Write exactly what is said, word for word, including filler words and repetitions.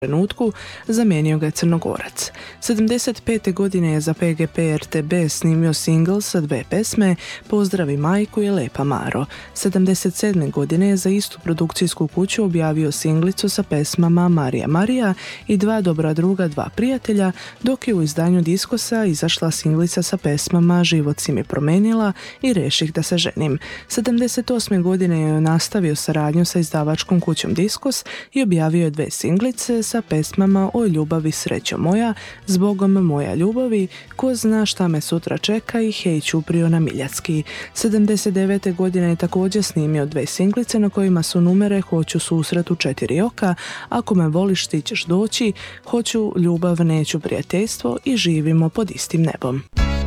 trenutku zamijenio ga je Crnogorac. sedamdeset pete godine je za P G P R T B snimio singl sa dve pesme Pozdravi majku i Lepa Maro. sedamdeset sedme godine je za istu produkcijsku kuću objavio singlicu sa pesmama Marija Marija i Dva dobra druga, dva prijatelja, dok je u izdanju Diskosa izašla singlica sa pesmama Život si mi promenila i Reših da se ženim. sedamdeset osme godine je nastavio saradnju sa izdavačkom kućom Diskos i objavio je dve singlice sa pesmama O ljubavi srećo moja, Zbogom moja ljubavi, Ko zna šta me sutra čeka i Hej Ćuprio na Miljacki. sedamdeset devete godine je također snimio dve singlice na kojima su numere Hoću susret u četiri oka, Ako me voliš ti ćeš doći, Hoću ljubav neću prijateljstvo i Živimo pod istim nebom.